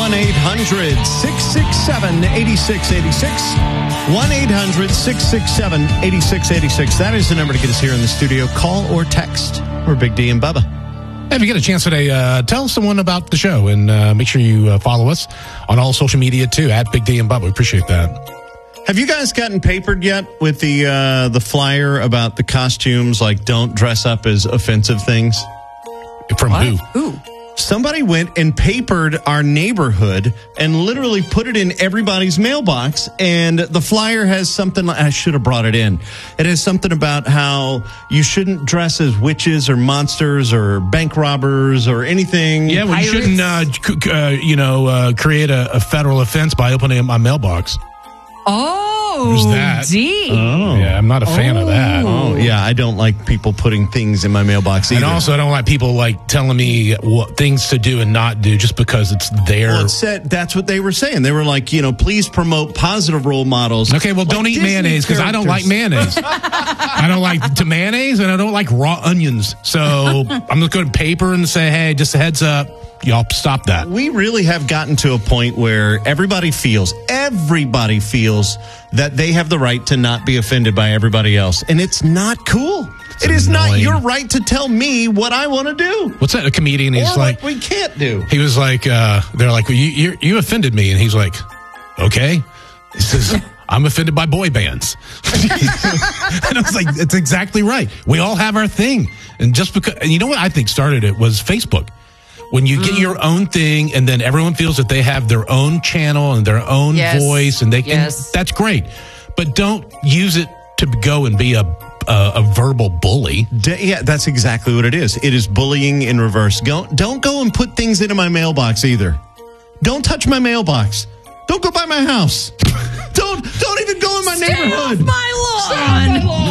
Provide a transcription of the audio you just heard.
1-800-667-8686. 1-800-667-8686. That is the number to get us here in the studio. Call or text. We're Big D and Bubba. Hey, if you get a chance today, tell someone about the show and make sure you follow us on all social media too, at Big D and Bubba. We appreciate that. Have you guys gotten papered yet with the flyer about the costumes, like don't dress up as offensive things? From What? who? Who? Somebody went and papered our neighborhood and literally put it in everybody's mailbox. And the flyer has something, I should have brought it in. It has something about how you shouldn't dress as witches or monsters or bank robbers or anything. Yeah, well, you shouldn't, create a federal offense by opening up my mailbox. There's Oh, that. D. Oh. Yeah, I'm not a fan of that. Oh, yeah. I don't like people putting things in my mailbox either. And also, I don't like people like telling me what things to do and not do just because it's there. Well, it said, that's what they were saying. They were like, please promote positive role models. Okay, well, Like don't eat Disney mayonnaise because I don't like characters. mayonnaise. I don't like mayonnaise and I don't like raw onions. So I'm just going to paper and say, hey, just a heads up, y'all stop that. We really have gotten to a point where everybody feels that they have the right to not be offended by everybody else. And it's not cool. It is not annoying. your right to tell me what I want to do. What's that? A comedian? He's Or like, what we can't do. he was like, they're like, well, you offended me. And he's like, okay. He says, I'm offended by boy bands. And I was like, that's exactly right. We all have our thing. And just because, and you know what I think started it was Facebook. When you get your own thing and then everyone feels that they have their own channel and their own voice and they can, and that's great. But don't use it to go and be a verbal bully. Yeah, that's exactly what it is. It is bullying in reverse. Don't go and put things into my mailbox either. Don't touch my mailbox. Don't go by my house. Don't even go in my neighborhood. Stay off my lawn.